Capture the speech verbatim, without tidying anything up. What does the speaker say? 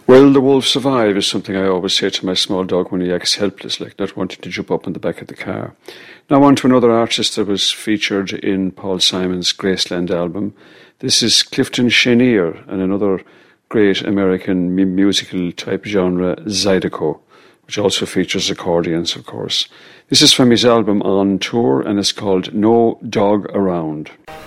Will the wolf survive is something I always say to my small dog when he acts helpless, like not wanting to jump up in the back of the car. Now on to another artist that was featured in Paul Simon's Graceland album. This is Clifton Chenier and another great American m- musical type genre, Zydeco, which also features accordions, of course. This is from his album On Tour and it's called No Dog Around.